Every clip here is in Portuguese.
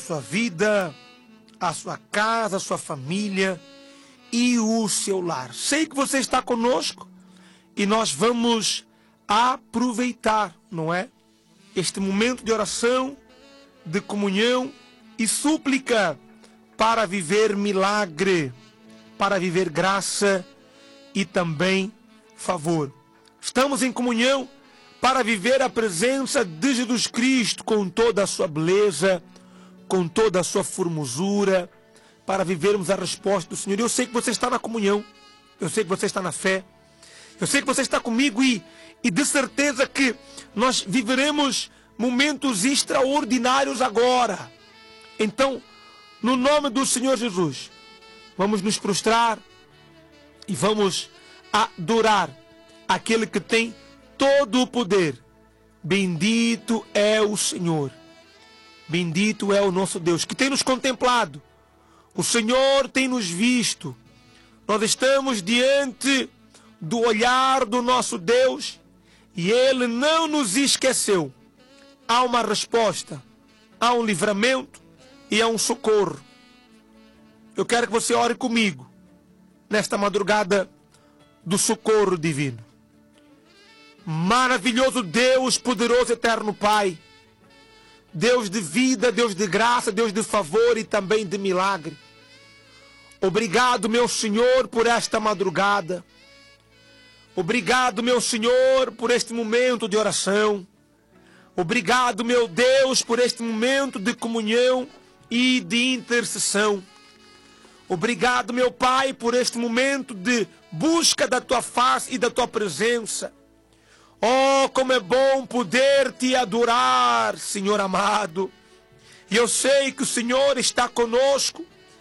sua vida, a sua casa, a sua família e o seu lar. Sei que você está conosco e nós vamos aproveitar, não é? Este momento de oração, de comunhão e súplica para viver milagre, para viver graça e também favor. Estamos em comunhão para viver a presença de Jesus Cristo com toda a sua beleza, com toda a sua formosura, para vivermos a resposta do Senhor. Eu sei que você está na comunhão, eu sei que você está na fé, eu sei que você está comigo e de certeza que nós viveremos momentos extraordinários agora. Então, no nome do Senhor Jesus, vamos nos prostrar e vamos adorar aquele que tem todo o poder. Bendito é o Senhor, bendito é o nosso Deus, que tem nos contemplado. O Senhor tem nos visto. Nós estamos diante do olhar do nosso Deus e Ele não nos esqueceu. Há uma resposta, há um livramento e há um socorro. Eu quero que você ore comigo nesta madrugada do socorro divino. Maravilhoso Deus, poderoso eterno Pai, Deus de vida, Deus de graça, Deus de favor e também de milagre. Obrigado, meu Senhor, por esta madrugada. Obrigado, meu Senhor, por este momento de oração. Obrigado, meu Deus, por este momento de comunhão e de intercessão. Obrigado, meu Pai, por este momento de busca da Tua face e da Tua presença. Oh, como é bom poder Te adorar, Senhor amado. E eu sei que o Senhor está conosco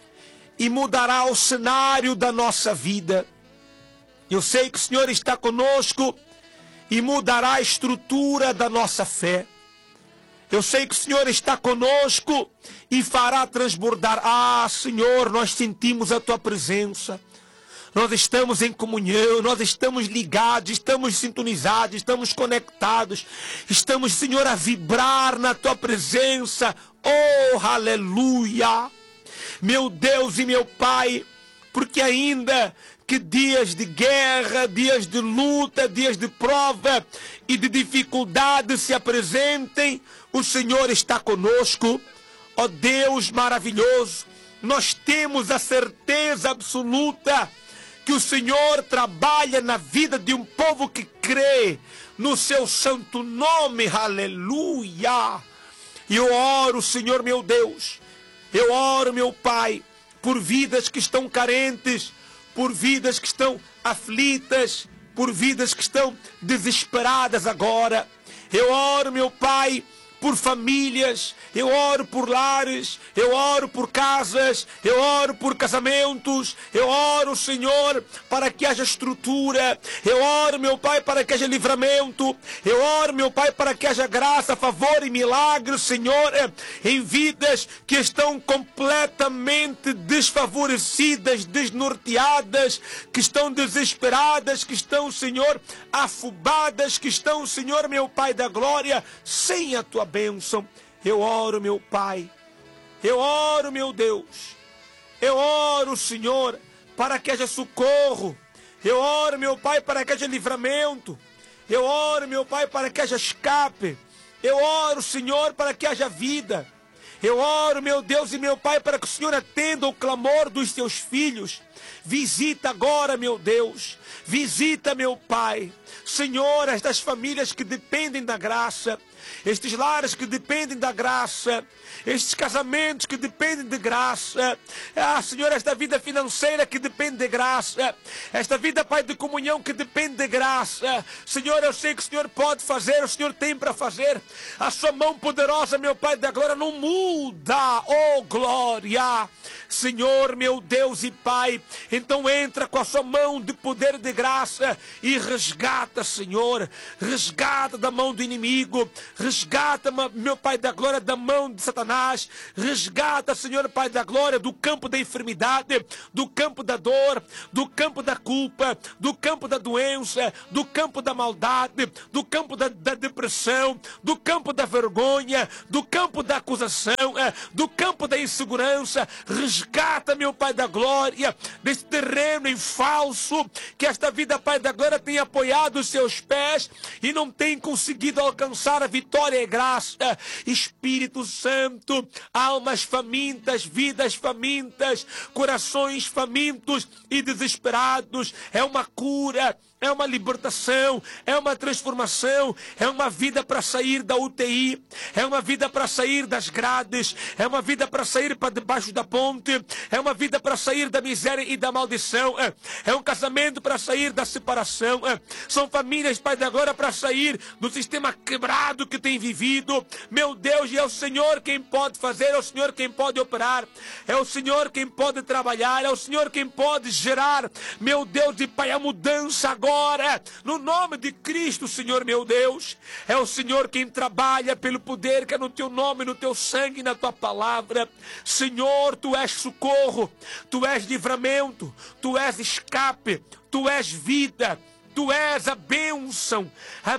e mudará o cenário da nossa vida. Eu sei que o Senhor está conosco e mudará a estrutura da nossa fé. Eu sei que o Senhor está conosco e fará transbordar. Ah, Senhor, nós sentimos a Tua presença. Nós estamos em comunhão, nós estamos ligados, estamos sintonizados, estamos conectados. Estamos, Senhor, a vibrar na Tua presença. Oh, aleluia! Meu Deus e meu Pai, porque ainda que dias de guerra, dias de luta, dias de prova e de dificuldade se apresentem, o Senhor está conosco. Ó Deus maravilhoso, nós temos a certeza absoluta que o Senhor trabalha na vida de um povo que crê no Seu santo nome. Aleluia! E eu oro, Senhor meu Deus, eu oro, meu Pai, por vidas que estão carentes, por vidas que estão aflitas, por vidas que estão desesperadas agora. Eu oro, meu Pai, por famílias, eu oro por lares, eu oro por casas, eu oro por casamentos, eu oro, Senhor, para que haja estrutura, eu oro, meu Pai, para que haja livramento, eu oro, meu Pai, para que haja graça, favor e milagre, Senhor, em vidas que estão completamente desfavorecidas, desnorteadas, que estão desesperadas, que estão, Senhor, afobadas, que estão, Senhor, meu Pai da glória, sem a Tua bênção. Eu oro, meu Pai, eu oro, meu Deus, eu oro, Senhor, para que haja socorro, eu oro, meu Pai, para que haja livramento, eu oro, meu Pai, para que haja escape, eu oro, Senhor, para que haja vida, eu oro, meu Deus e meu Pai, para que o Senhor atenda o clamor dos Teus filhos. Visita agora, meu Deus, visita, meu Pai, Senhor, estas famílias que dependem da graça, estes lares que dependem da graça, estes casamentos que dependem de graça, Senhor, esta vida financeira que depende de graça, esta vida, Pai, de comunhão que depende de graça. Senhor, eu sei que o Senhor pode fazer, o Senhor tem para fazer, a Sua mão poderosa, meu Pai da glória, não muda, oh glória. Senhor, meu Deus e Pai, então entra com a sua mão de poder e de graça e resgata, Senhor, resgata da mão do inimigo, resgata, meu Pai da glória, da mão de Satanás, resgata, Senhor, Pai da glória, do campo da enfermidade, do campo da dor, do campo da culpa, do campo da doença, do campo da maldade, do campo da depressão, do campo da vergonha, do campo da acusação, do campo da insegurança. Resgata, meu Pai da glória, desse terreno em falso, que esta vida, Pai da glória, tem apoiado os seus pés e não tem conseguido alcançar a vitória e graça. Espírito Santo, almas famintas, vidas famintas, corações famintos e desesperados, é uma cura, é uma libertação, é uma transformação, é uma vida para sair da UTI, é uma vida para sair das grades, é uma vida para sair para debaixo da ponte, é uma vida para sair da miséria e da maldição, é um casamento para sair da separação, são famílias, Pai da glória, para sair do sistema quebrado que tem vivido. Meu Deus, e é o Senhor quem pode fazer, é o Senhor quem pode operar, é o Senhor quem pode trabalhar, é o Senhor quem pode gerar, meu Deus e Pai, a mudança agora, no nome de Cristo, Senhor meu Deus. É o Senhor quem trabalha pelo poder que é no teu nome, no teu sangue e na tua palavra. Senhor, tu és socorro, tu és livramento, tu és escape, tu és vida. Tu és a bênção,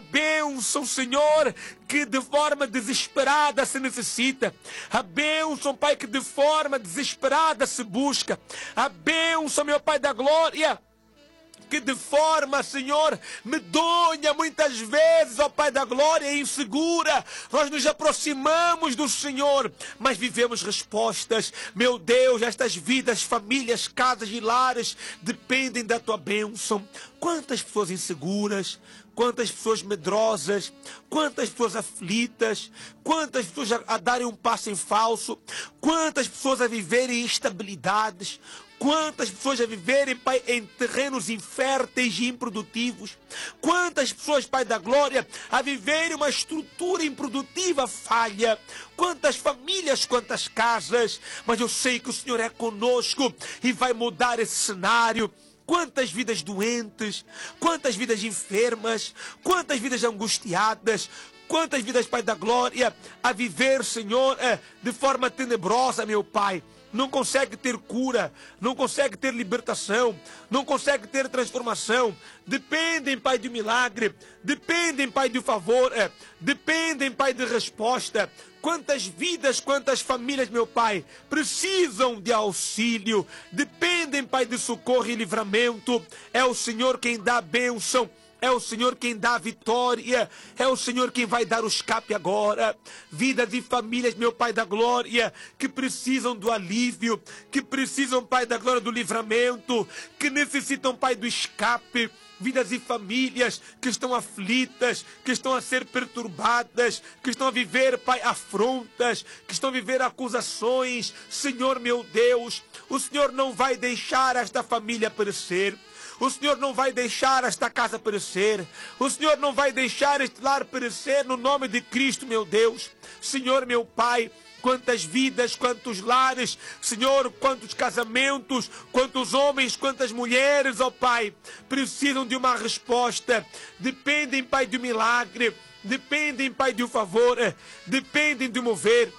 Senhor, que de forma desesperada se necessita. A bênção, Pai, que de forma desesperada se busca. A bênção, meu Pai da glória, que de forma, Senhor, medonha, muitas vezes, ó Pai da glória, insegura, nós nos aproximamos do Senhor, mas vivemos respostas. Meu Deus, estas vidas, famílias, casas e lares dependem da Tua bênção. Quantas pessoas inseguras, quantas pessoas medrosas, quantas pessoas aflitas, quantas pessoas a darem um passo em falso, quantas pessoas a viverem instabilidades, quantas pessoas a viverem, Pai, em terrenos inférteis e improdutivos. Quantas pessoas, Pai da glória, a viverem uma estrutura improdutiva falha. Quantas famílias, quantas casas. Mas eu sei que o Senhor é conosco e vai mudar esse cenário. Quantas vidas doentes, quantas vidas enfermas, quantas vidas angustiadas, quantas vidas, Pai da glória, a viver, Senhor, de forma tenebrosa, meu Pai. Não consegue ter cura, não consegue ter libertação, não consegue ter transformação. Dependem, Pai, de milagre, dependem, Pai, de favor, dependem, Pai, de resposta. Quantas vidas, quantas famílias, meu Pai, precisam de auxílio, dependem, Pai, de socorro e livramento. É o Senhor quem dá a bênção. É o Senhor quem dá a vitória, é o Senhor quem vai dar o escape agora. Vidas e famílias, meu Pai da glória, que precisam do alívio, que precisam, Pai da glória, do livramento, que necessitam, Pai, do escape. Vidas e famílias que estão aflitas, que estão a ser perturbadas, que estão a viver, Pai, afrontas, que estão a viver acusações. Senhor meu Deus, o Senhor não vai deixar esta família perecer. O Senhor não vai deixar esta casa perecer. O Senhor não vai deixar este lar perecer, no nome de Cristo, meu Deus. Senhor, meu Pai, quantas vidas, quantos lares, Senhor, quantos casamentos, quantos homens, quantas mulheres, ó Pai, precisam de uma resposta. Dependem, Pai, de um milagre. Dependem, Pai, de um favor. Dependem de um mover.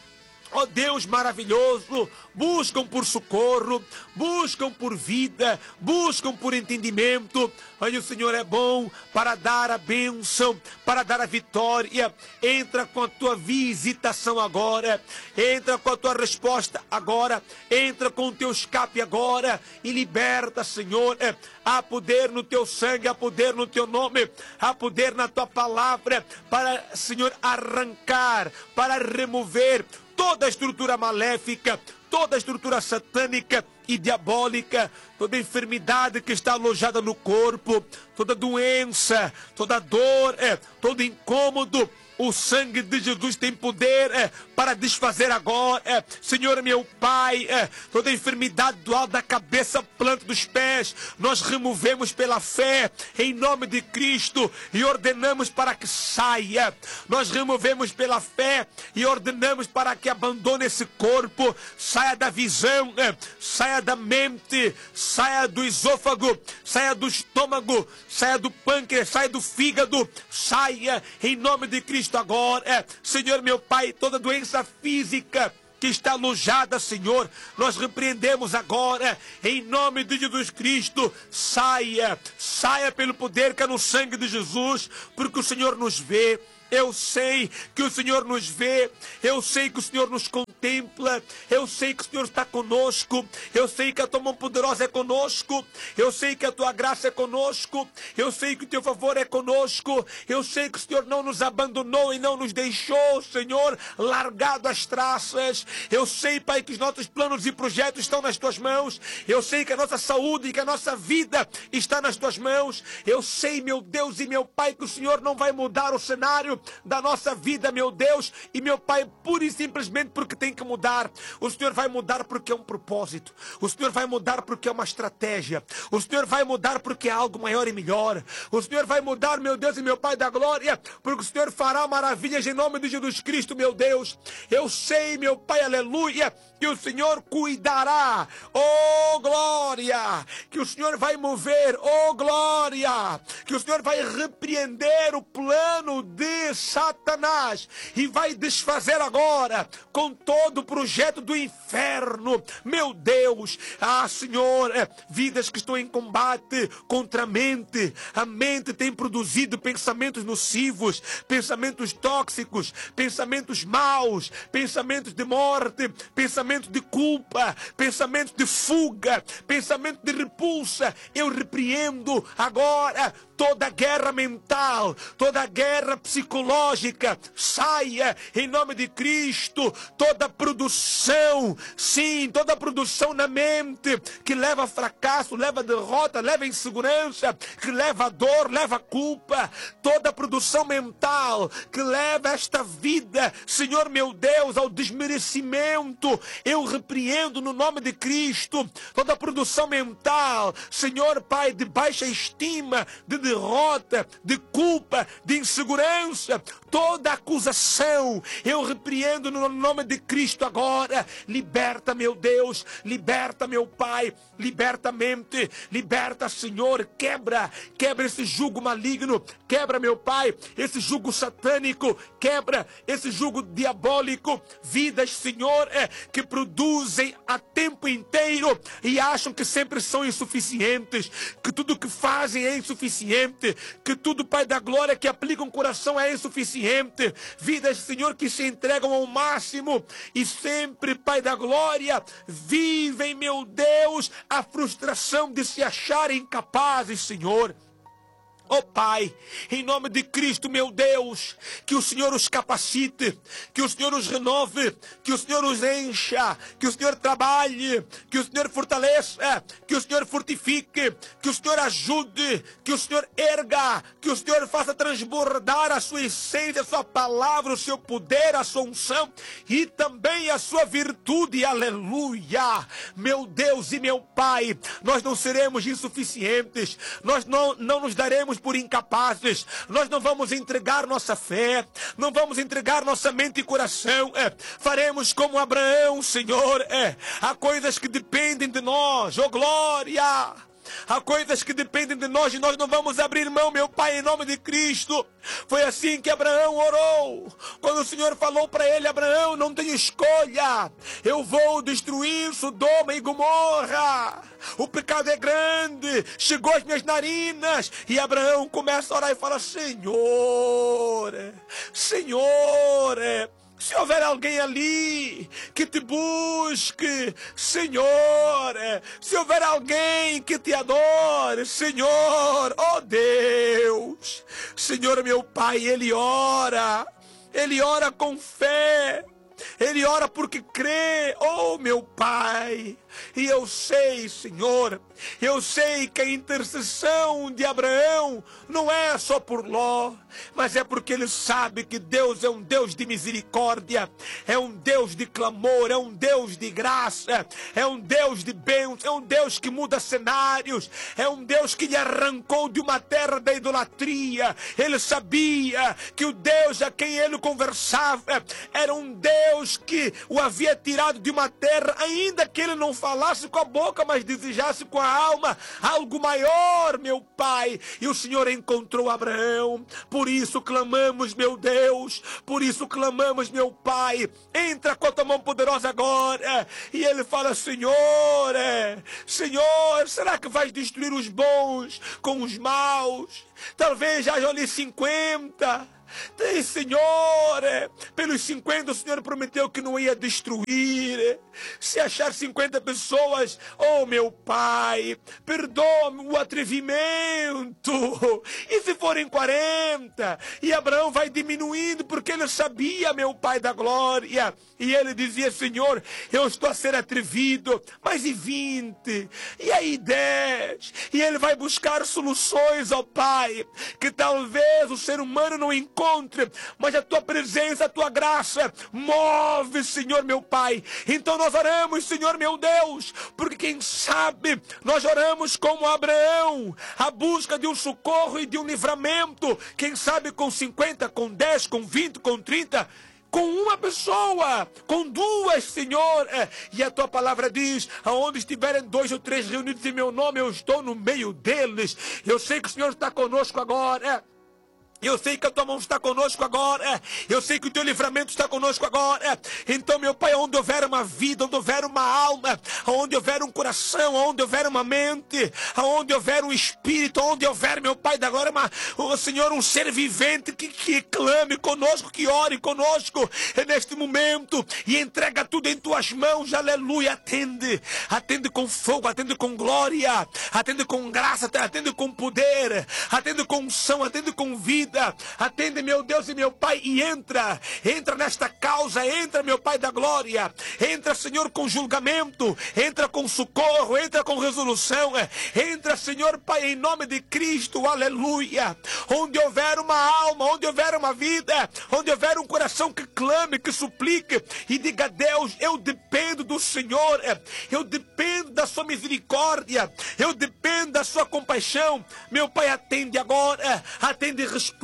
Ó Deus maravilhoso, buscam por socorro, buscam por vida, buscam por entendimento. Olha, o Senhor é bom para dar a bênção, para dar a vitória. Entra com a tua visitação agora, entra com a tua resposta agora, entra com o teu escape agora e liberta, Senhor. Há poder no teu sangue, há poder no teu nome, há poder na tua palavra para, Senhor, arrancar, para remover toda a estrutura maléfica, toda a estrutura satânica e diabólica, toda enfermidade que está alojada no corpo, toda doença, toda dor, todo incômodo. O sangue de Jesus tem poder para desfazer agora. Senhor meu Pai, toda enfermidade do alto da cabeça, planta dos pés, nós removemos pela fé, em nome de Cristo, e ordenamos para que saia. Nós removemos pela fé e ordenamos para que abandone esse corpo, saia da visão, saia da mente, saia do esôfago, saia do estômago, saia do pâncreas, saia do fígado, saia em nome de Cristo agora. Senhor meu Pai, toda doença física que está alojada, Senhor, nós repreendemos agora, em nome de Jesus Cristo, saia pelo poder que é no sangue de Jesus, porque o Senhor nos vê. Eu sei que o Senhor nos vê, eu sei que o Senhor nos contempla, eu sei que o Senhor está conosco, eu sei que a tua mão poderosa é conosco, eu sei que a tua graça é conosco, eu sei que o teu favor é conosco, eu sei que o Senhor não nos abandonou e não nos deixou, Senhor, largado às traças. Eu sei, Pai, que os nossos planos e projetos estão nas tuas mãos, eu sei que a nossa saúde e que a nossa vida está nas tuas mãos, eu sei, meu Deus e meu Pai, que o Senhor não vai mudar o cenário da nossa vida, meu Deus e meu Pai, pura e simplesmente porque tem que mudar. O Senhor vai mudar porque é um propósito, o Senhor vai mudar porque é uma estratégia, o Senhor vai mudar porque é algo maior e melhor, o Senhor vai mudar, meu Deus e meu Pai da glória, porque o Senhor fará maravilhas em nome de Jesus Cristo, meu Deus. Eu sei, meu Pai, aleluia, que o Senhor cuidará, oh glória, que o Senhor vai mover, oh glória, que o Senhor vai repreender o plano de Satanás e vai desfazer agora com todo o projeto do inferno, meu Deus. Senhor, vidas que estão em combate contra a mente tem produzido pensamentos nocivos, pensamentos tóxicos, pensamentos maus, pensamentos de morte, pensamentos de culpa, pensamentos de fuga, pensamentos de repulsa. Eu repreendo agora toda guerra mental, toda guerra psicológica, saia em nome de Cristo. Toda produção, sim, toda produção na mente que leva a fracasso, leva a derrota, leva a insegurança, que leva a dor, leva a culpa, toda produção mental que leva esta vida, Senhor meu Deus, ao desmerecimento, eu repreendo no nome de Cristo. Toda produção mental, Senhor Pai, de baixa estima, de derrota, de culpa, de insegurança, toda acusação, eu repreendo no nome de Cristo agora. Liberta, meu Deus, liberta, meu Pai, liberta a mente, liberta, Senhor, quebra esse jugo maligno, quebra, meu Pai, esse jugo satânico, quebra esse jugo diabólico. Vidas, Senhor, que produzem a tempo inteiro e acham que sempre são insuficientes, que tudo que fazem é insuficiente, que tudo, Pai da glória, que aplicam o coração é insuficiente. Vidas, Senhor, que se entregam ao máximo e sempre, Pai da glória, vivem, meu Deus, a frustração de se acharem incapazes, Senhor. Oh Pai, em nome de Cristo, meu Deus, que o Senhor os capacite, que o Senhor os renove, que o Senhor os encha, que o Senhor trabalhe, que o Senhor fortaleça, que o Senhor fortifique, que o Senhor ajude, que o Senhor erga, que o Senhor faça transbordar a sua essência, a sua palavra, o seu poder, a sua unção e também a sua virtude. Aleluia! Meu Deus e meu Pai, nós não seremos insuficientes, nós não nos daremos por incapazes, nós não vamos entregar nossa fé, não vamos entregar nossa mente e coração, faremos como Abraão, Senhor, há coisas que dependem de nós, oh glória! Há coisas que dependem de nós e nós não vamos abrir mão, meu Pai, em nome de Cristo. Foi assim que Abraão orou. Quando o Senhor falou para ele: Abraão, não tem escolha, eu vou destruir Sodoma e Gomorra. O pecado é grande, chegou às minhas narinas. E Abraão começa a orar e fala: Senhor, se houver alguém ali que te busque, Senhor, se houver alguém que te adore, Senhor, oh Deus, Senhor meu Pai, ele ora com fé. ele ora porque crê, oh meu Pai. E eu sei, Senhor, eu sei que a intercessão de Abraão não é só por Ló, mas é porque ele sabe que Deus é um Deus de misericórdia, é um Deus de clamor, é um Deus de graça, é um Deus de bênção, é um Deus que muda cenários, é um Deus que lhe arrancou de uma terra da idolatria. Ele sabia que o Deus a quem ele conversava era um Deus que o havia tirado de uma terra, ainda que ele não falasse com a boca, mas desejasse com a alma algo maior, meu Pai. E o Senhor encontrou Abraão. Por isso clamamos, meu Deus, por isso clamamos, meu Pai. Entra com a tua mão poderosa agora. E ele fala: Senhor, Senhor, será que vais destruir os bons com os maus? Talvez haja ali 50. Senhor, pelos 50 o Senhor prometeu que não ia destruir. Se achar 50 pessoas, oh meu Pai, perdoa-me o atrevimento. E se forem 40? E Abraão vai diminuindo, porque ele sabia, meu Pai da glória. E ele dizia: Senhor, eu estou a ser atrevido, mas e 20? E aí 10? E ele vai buscar soluções, ó Pai, que talvez o ser humano não encontre, mas a tua presença, a tua graça move, Senhor meu Pai. Então nós oramos, Senhor meu Deus, porque quem sabe nós oramos como Abraão, a busca de um socorro e de um livramento, quem sabe com 50, com 10, com 20, com 30, com uma pessoa, com duas, Senhor. E a tua palavra diz: aonde estiverem 2 ou 3 reunidos em meu nome, eu estou no meio deles. Eu sei que o Senhor está conosco agora. Eu sei que a tua mão está conosco agora. Eu sei que o teu livramento está conosco agora. Então, meu Pai, onde houver uma vida, onde houver uma alma, onde houver um coração, onde houver uma mente, onde houver um espírito, onde houver, meu Pai da glória, Senhor, um ser vivente que clame conosco, que ore conosco neste momento, e entrega tudo em tuas mãos. Aleluia. Atende com fogo, atende com glória, atende com graça, atende com poder, atende com unção, atende com vida. Atende, meu Deus e meu Pai, e entra nesta causa, entra, meu Pai da glória, entra, Senhor, com julgamento, entra com socorro, entra com resolução, entra, Senhor Pai, em nome de Cristo, aleluia. Onde houver uma alma, onde houver uma vida, onde houver um coração que clame, que suplique e diga: Deus, eu dependo do Senhor, eu dependo da sua misericórdia, eu dependo da sua compaixão, meu Pai, atende agora, atende e responde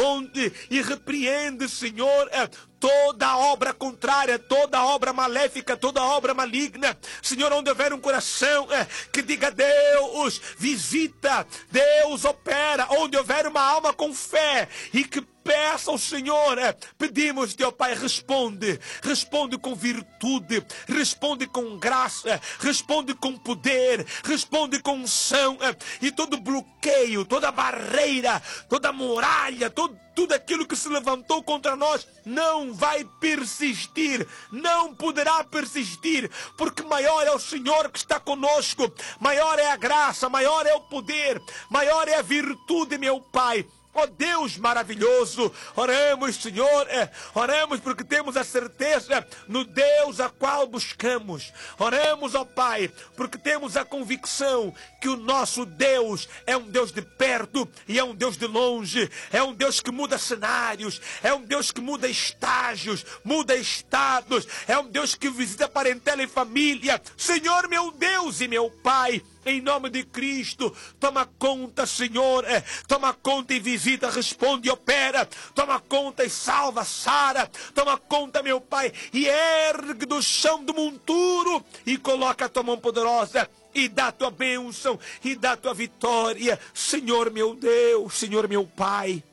e repreende, Senhor, toda obra contrária, toda obra maléfica, toda obra maligna. Senhor, onde houver um coração que diga: Deus visita, Deus opera, onde houver uma alma com fé e que peça ao Senhor, pedimos, teu Pai, responde com virtude, responde com graça, responde com poder, responde com unção, e todo bloqueio, toda barreira, toda muralha, tudo aquilo que se levantou contra nós não vai persistir, não poderá persistir, porque maior é o Senhor que está conosco, maior é a graça, maior é o poder, maior é a virtude, meu Pai. Ó Deus maravilhoso, oramos, Senhor, oramos porque temos a certeza no Deus a qual buscamos. Oramos, ó Pai, porque temos a convicção que o nosso Deus é um Deus de perto e é um Deus de longe, é um Deus que muda cenários, é um Deus que muda estágios, muda estados, é um Deus que visita parentela e família. Senhor, meu Deus e meu Pai, em nome de Cristo, toma conta, Senhor, toma conta e visita, responde e opera, toma conta e salva, sara, toma conta, meu Pai, e ergue do chão do monturo e coloca a tua mão poderosa e dá a tua bênção e dá a tua vitória. Senhor meu Deus, Senhor meu Pai,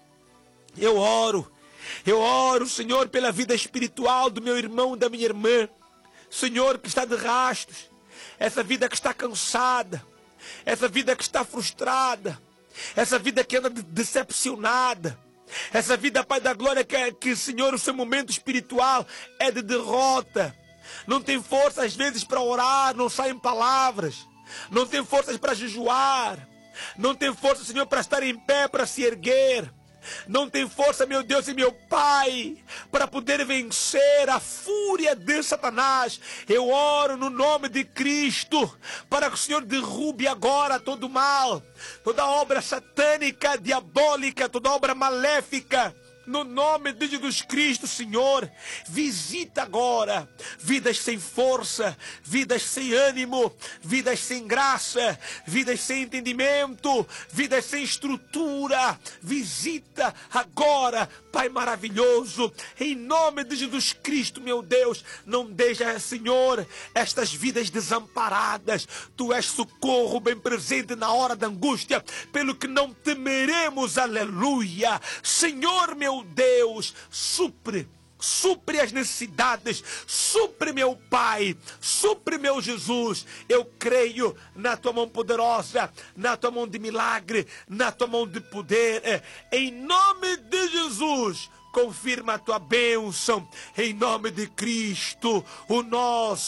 eu oro, Senhor, pela vida espiritual do meu irmão e da minha irmã, Senhor, que está de rastos, essa vida que está cansada, essa vida que está frustrada, essa vida que anda decepcionada, essa vida, Pai da glória, que Senhor, o seu momento espiritual é de derrota, não tem força às vezes para orar, não saem palavras, não tem forças para jejuar, não tem força, Senhor, para estar em pé, para se erguer. não tem força, meu Deus e meu Pai, para poder vencer a fúria de Satanás. Eu oro no nome de Cristo, para que o Senhor derrube agora todo o mal, toda obra satânica, diabólica, toda obra maléfica. No nome de Jesus Cristo, Senhor, visita agora vidas sem força, vidas sem ânimo, vidas sem graça, vidas sem entendimento, vidas sem estrutura. Visita agora, Pai maravilhoso, em nome de Jesus Cristo, meu Deus. Não deixa, Senhor, estas vidas desamparadas. Tu és socorro bem presente na hora da angústia, pelo que não temeremos, aleluia. Senhor, meu Deus, supre as necessidades, supre, meu Pai, supre, meu Jesus. Eu creio na tua mão poderosa, na tua mão de milagre, na tua mão de poder, em nome de Jesus. Confirma a tua bênção, em nome de Cristo, o nosso